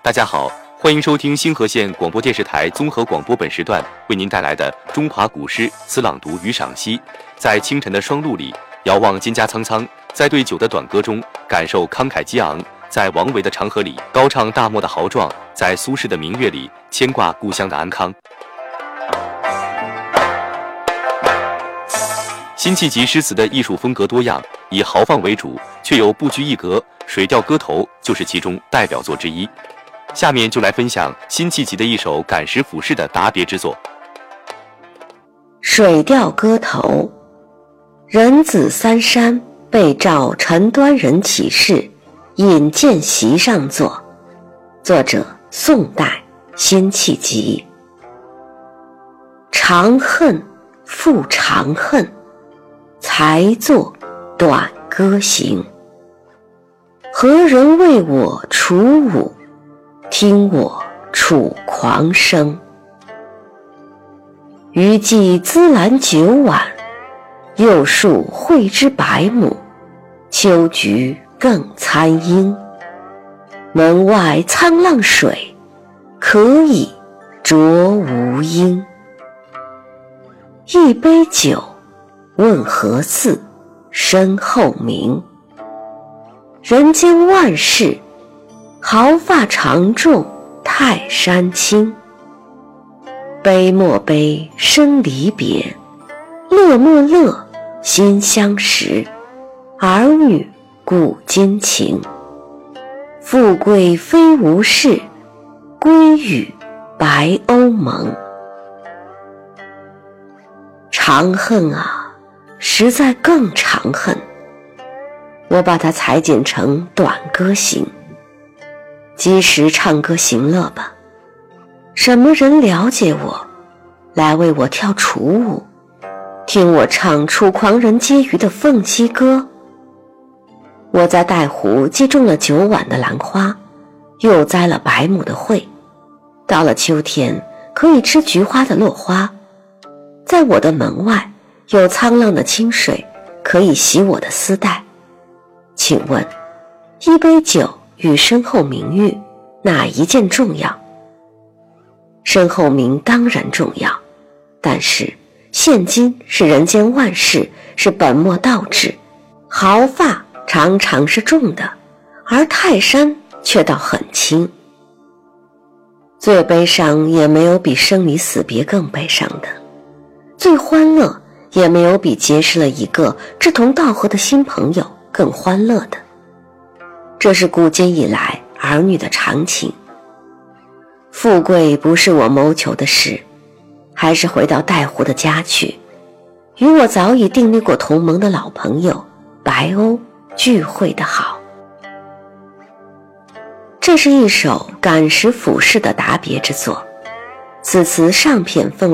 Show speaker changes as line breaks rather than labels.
大家好，欢迎收听星河县广播电视台综合广播本时段为您带来的中华古诗词朗读与赏析。在清晨的霜露里，遥望蒹葭苍苍；在对酒的短歌中，感受慷慨激昂；在王维的长河里，高唱大漠的豪壮；在苏轼的明月里，牵挂故乡的安康。辛弃疾诗词的艺术风格多样，以豪放为主，却又不拘一格，《水调歌头》就是其中代表作之一。下面就来分享辛弃疾的一首感时俯视的答别之作《
水调歌头》。人子三山，被召陈端人起事，引荐席上坐。作者宋代辛弃疾。长恨复长恨，才作短歌行。何人为我楚舞，听我楚狂声。余寄资兰9碗，又数蕙之百亩。秋菊更参鹰，门外沧浪水，可以濯吾缨。一杯酒，问何似，身后名。人间万事，毫发常重泰山倾。悲莫悲，生离别；乐莫乐，心相识。儿女古今情。富贵非无事，归与白鸥盟。长恨啊，实在更长恨。我把它裁剪成短歌行。及时唱歌行乐吧，什么人了解我，来为我跳楚舞，听我唱楚狂人皆娱的凤栖歌。我在带湖击种了9碗的兰花，又栽了100亩的蕙。到了秋天，可以吃菊花的落花。在我的门外，有沧浪的清水，可以洗我的丝带。请问，一杯酒与身后名誉，哪一件重要？身后名当然重要，但是现今是人间万事，是本末倒置。毫发常常是重的，而泰山却倒很轻。最悲伤也没有比生离死别更悲伤的，最欢乐也没有比结识了一个志同道合的新朋友更欢乐的。这是古今以来儿女的常情。富贵不是我谋求的事，还是回到带湖的家去，与我早已订立过同盟的老朋友白鸥聚会的好。这是一首感时俯视的答别之作。此词上片分